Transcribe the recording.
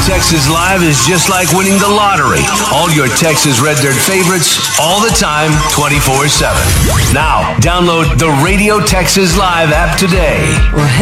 Texas Live is just like winning the lottery. All your Texas Red Dirt favorites, all the time, 24/7. Now, download the Radio Texas Live app today.